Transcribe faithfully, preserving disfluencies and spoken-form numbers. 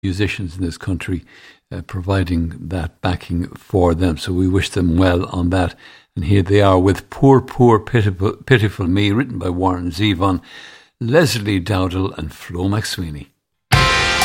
musicians in this country, uh, providing that backing for them. So we wish them well on that. And here they are with Poor, Poor, Pitiful, Pitiful Me, written by Warren Zevon, Leslie Dowdall and Flo McSweeney.